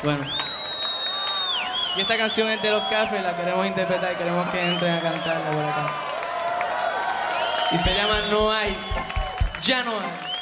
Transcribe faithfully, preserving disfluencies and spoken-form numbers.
Bueno. Y esta canción es de Los Cafres, la queremos interpretar y queremos que entren a cantarla por acá. Y se llama No hay, ya no hay.